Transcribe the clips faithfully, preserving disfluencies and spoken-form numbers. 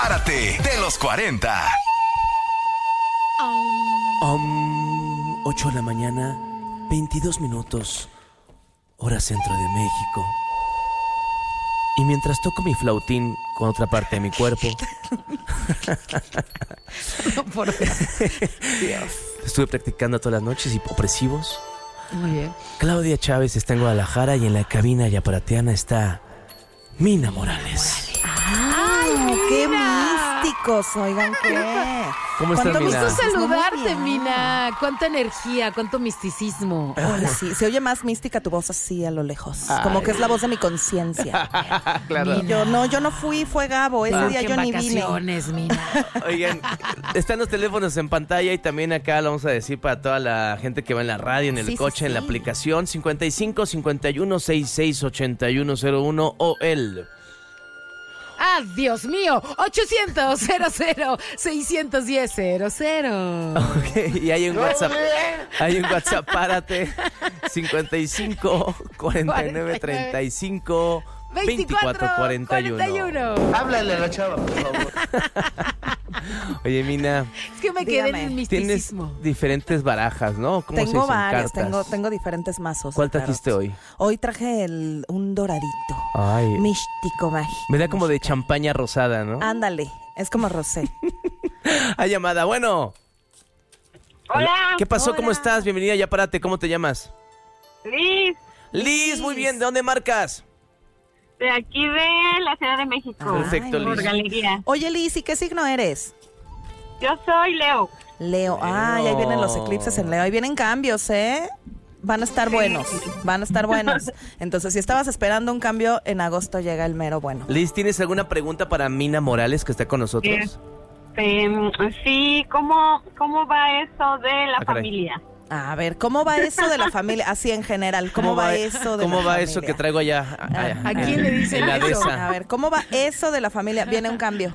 Párate de los cuarenta. Um, ocho de la mañana, veintidós minutos, hora centro de México. Y mientras toco mi flautín con otra parte de mi cuerpo, No, por Dios. estuve practicando todas las noches y opresivos. Muy bien. Claudia Chávez está en Guadalajara y en la cabina yaparatiana está Mina Morales. ¡Ay, qué místicos! Oigan, ¿qué? ¿Cómo estás, ¿Cuánto Mina? Gusto misticismo? saludarte, Muy bien. Mina. Cuánta energía, cuánto misticismo. Hola, sí. Se oye más mística tu voz así a lo lejos. Ay. Como que es la voz de mi conciencia. Claro. Mina. Yo no, yo no fui, fue Gabo. Ese Ah, día qué yo ni vine. vacaciones, Mina. Oigan, están los teléfonos en pantalla y también acá lo vamos a decir para toda la gente que va en la radio, en el Sí, sí, coche, en la sí. aplicación cincuenta y cinco, cincuenta y uno, sesenta y seis, ochenta y uno cero uno o el... ¡Ah, Dios mío! ochocientos, cero cero, seiscientos diez, cero cero. Ok, y hay un WhatsApp, hay un WhatsApp, párate, cincuenta y cinco, cuarenta y nueve, treinta y cinco, veinticuatro, cuarenta y uno. Háblale a la chava, por favor. Oye, Mina, Es que me quedé Dígame. en el tienes misticismo. diferentes barajas, ¿no? ¿Cómo se Tengo dicen? varias, Cartas. tengo, tengo diferentes mazos. ¿Cuál de tarot. trajiste hoy? Hoy traje el, un doradito. Ay, Místico, mágico. me da como de mágico. champaña rosada, ¿no? Ándale, es como rosé. Hay llamada, bueno. Hola. ¿Qué pasó? ¿Cómo Hola. estás? Bienvenida, ya párate. ¿Cómo te llamas? Liz, Liz, muy bien. ¿De dónde marcas? de aquí de la Ciudad de México. Perfecto, Ay, Por Liz. galería. Oye, Liz, ¿y qué signo eres? Yo soy Leo. Leo. Ay, ahí vienen los eclipses en Leo. Ahí vienen cambios, ¿eh? Van a estar buenos. Van a estar buenos. Entonces, si estabas esperando un cambio, en agosto llega el mero bueno. Liz, ¿tienes alguna pregunta para Mina Morales que está con nosotros? Este, sí, ¿cómo, ¿cómo va eso de la Ah, caray. familia? A ver, ¿cómo va eso de la familia? Así en general, ¿cómo, va eso de ¿Cómo la va familia? eso que traigo allá? ¿A- a quién le dicen en la eso? dehesa? A ver, ¿cómo va eso de la familia? Viene un cambio.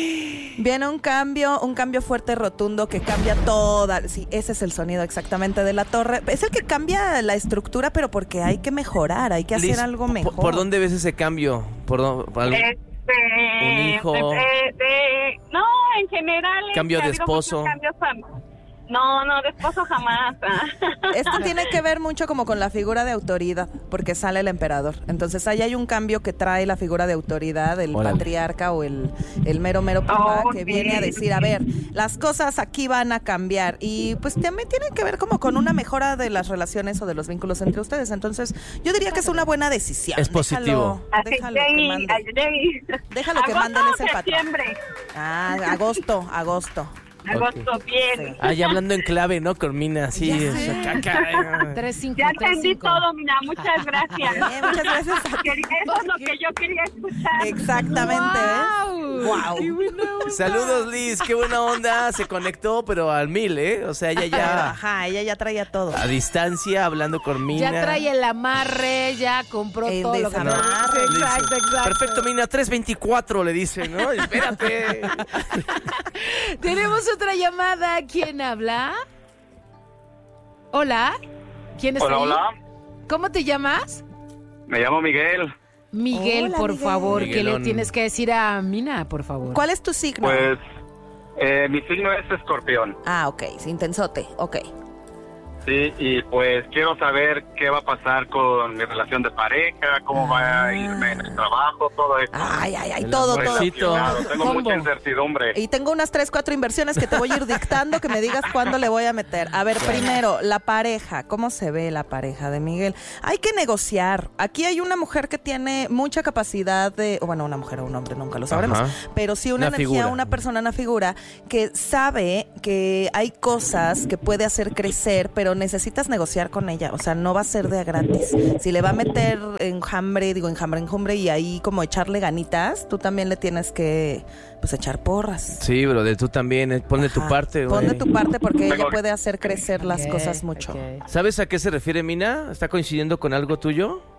Viene un cambio, un cambio fuerte, rotundo, que cambia toda. Sí, ese es el sonido exactamente de la torre. Es el que cambia la estructura, pero porque hay que mejorar, hay que hacer Liz, algo ¿por- mejor. ¿Por dónde ves ese cambio? ¿Por dó- por algo- Este, Un hijo. de- de- de- no, en general. este, Cambio ha de habido esposo. muchos cambios fam- No, no, de esposo jamás. Esto tiene que ver mucho como con la figura de autoridad, porque sale el emperador. Entonces ahí hay un cambio que trae la figura de autoridad, el Órale. patriarca o el, el mero mero papá, Oh, que sí. viene a decir, a ver, las cosas aquí van a cambiar. Y pues también tiene que ver como con una mejora de las relaciones o de los vínculos entre ustedes. Entonces yo diría que es una buena decisión. Es positivo. Déjalo, Así déjalo que de- mande. de- Déjalo que Agosto manden o ese patrón. septiembre. Ah, agosto, agosto. Agosto, bien. Ah, ya hablando en clave, ¿no? Con Mina, sí. Ya o sé. sea, ca- ca- tres cinco Ya tres entendí cinco. todo, mira, muchas gracias. Bien, muchas gracias a ti. Quería- Eso es lo que yo quería escuchar. Exactamente, ¿ves? ¡Guau! Qué buena onda. Saludos, Liz. Qué buena onda. Se conectó, pero al mil, ¿eh? O sea, ella Pero, ya ajá, ella ya traía todo. a distancia, hablando con Mina. Ya trae el amarre, ya compró El todo lo que desamarre. Sí, exacto, exacto. Perfecto, Mina, tres veinticuatro le dice, ¿no? Espérate. Tenemos otra llamada. ¿Quién habla? Hola. ¿Quién está Hola, ahí? hola. ¿Cómo te llamas? Me llamo Miguel. Miguel, Hola, por Miguel. favor, ¿qué le Miguelón. tienes que decir a Mina, por favor? ¿Cuál es tu signo? Pues eh, mi signo es escorpión. Ah, ok, es intensote, ok. Sí, y pues quiero saber qué va a pasar con mi relación de pareja, cómo va a irme en el trabajo, todo eso. Ay, ay, ay, El todo, todo. amorcito. Claro, tengo Combo. mucha incertidumbre. Y tengo unas tres, cuatro inversiones que te voy a ir dictando que me digas cuándo le voy a meter. A ver, primero, la pareja. ¿Cómo se ve la pareja de Miguel? Hay que negociar. Aquí hay una mujer que tiene mucha capacidad de... Bueno, una mujer o un hombre, nunca lo sabremos. Ajá. Pero sí una, Una energía, figura. una persona, una figura que sabe que hay cosas que puede hacer crecer, pero necesitas negociar con ella. O sea, no va a ser de a gratis. Si le va a meter enjambre, digo enjambre, enjumbre y ahí como echarle ganitas, tú también le tienes que pues echar porras. Sí, bro, de tú también. eh, Pon de tu Ajá. parte, Pon de güey. tu parte porque ella Tengo- puede hacer crecer las Ok, cosas mucho. ok. ¿Sabes a qué se refiere Mina? ¿Está coincidiendo con algo tuyo?